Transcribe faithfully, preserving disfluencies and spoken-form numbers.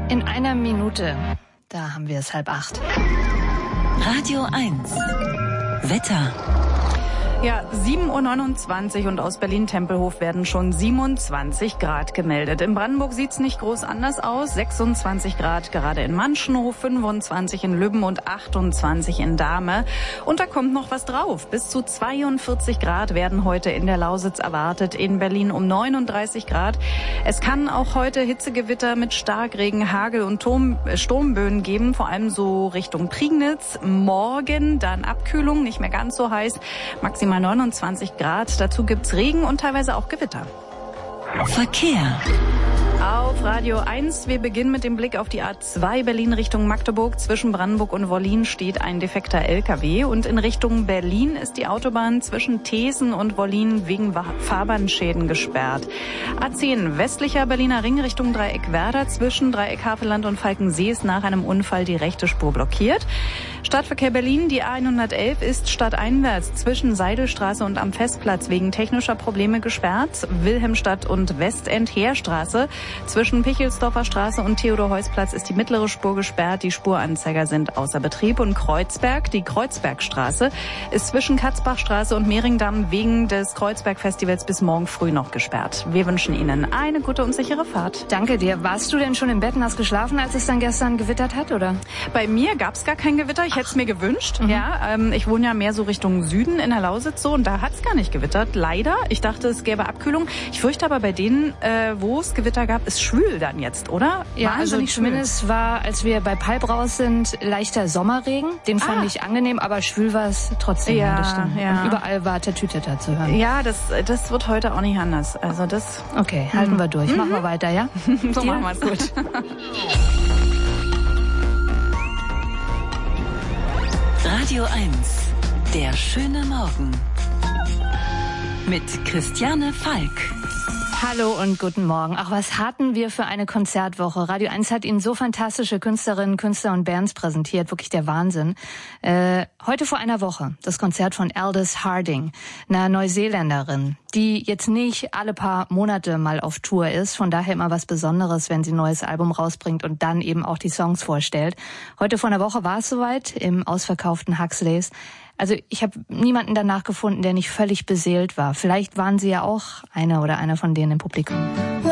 In einer Minute, da haben wir es halb acht. Radio eins. Wetter. Ja, sieben Uhr neunundzwanzig und aus Berlin-Tempelhof werden schon siebenundzwanzig Grad gemeldet. In Brandenburg sieht's nicht groß anders aus. sechsundzwanzig Grad gerade in Manschenhof, fünfundzwanzig in Lübben und achtundzwanzig in Dahme. Und da kommt noch was drauf. Bis zu zweiundvierzig Grad werden heute in der Lausitz erwartet. In Berlin um neununddreißig Grad. Es kann auch heute Hitzegewitter mit Starkregen, Hagel und Turm, äh, Sturmböen geben, vor allem so Richtung Prignitz. Morgen dann Abkühlung, nicht mehr ganz so heiß. Maximal neunundzwanzig Grad. Dazu gibt's Regen und teilweise auch Gewitter. Verkehr. Auf Radio eins, wir beginnen mit dem Blick auf die A zwei Berlin Richtung Magdeburg. Zwischen Brandenburg und Wollin steht ein defekter L K W. Und in Richtung Berlin ist die Autobahn zwischen Thesen und Wollin wegen Fahrbahnschäden gesperrt. A zehn westlicher Berliner Ring Richtung Dreieck Werder. Zwischen Dreieck Havelland und Falkensee ist nach einem Unfall die rechte Spur blockiert. Stadtverkehr Berlin, die A hundertelf ist stadteinwärts zwischen Seidelstraße und am Festplatz wegen technischer Probleme gesperrt. Wilhelmstadt und Westend-Heerstraße. Zwischen Pichelsdorfer Straße und Theodor-Heuss-Platz ist die mittlere Spur gesperrt. Die Spuranzeiger sind außer Betrieb. Und Kreuzberg, die Kreuzbergstraße, ist zwischen Katzbachstraße und Mehringdamm wegen des Kreuzberg-Festivals bis morgen früh noch gesperrt. Wir wünschen Ihnen eine gute und sichere Fahrt. Danke dir. Warst du denn schon im Bett und hast geschlafen, als es dann gestern gewittert hat, oder? Bei mir gab's gar kein Gewitter. Ich hätte es mir gewünscht. Mhm. Ja, ähm, ich wohne ja mehr so Richtung Süden in der Lausitz so und da hat's gar nicht gewittert. Leider. Ich dachte, es gäbe Abkühlung. Ich fürchte aber bei denen, äh, wo es Gewitter gab, ist schwül dann jetzt, oder? Ja, also zumindest war, als wir bei Palp raus sind, leichter Sommerregen. Den fand ah. ich angenehm, aber schwül war es trotzdem. Ja, das stimmt. Ja. Und überall war Tatütata zu hören. Ja, das, das wird heute auch nicht anders. Also das. Okay, halten wir durch. Mhm. Machen wir weiter, ja? So machen wir es gut. Radio eins. Der schöne Morgen. Mit Christiane Falk. Hallo und guten Morgen. Ach, was hatten wir für eine Konzertwoche. Radio eins hat Ihnen so fantastische Künstlerinnen, Künstler und Bands präsentiert. Wirklich der Wahnsinn. Äh, heute vor einer Woche das Konzert von Aldous Harding, einer Neuseeländerin, die jetzt nicht alle paar Monate mal auf Tour ist. Von daher immer was Besonderes, wenn sie ein neues Album rausbringt und dann eben auch die Songs vorstellt. Heute vor einer Woche war es soweit im ausverkauften Huxleys. Also ich habe niemanden danach gefunden, der nicht völlig beseelt war. Vielleicht waren Sie ja auch eine oder einer von denen im Publikum.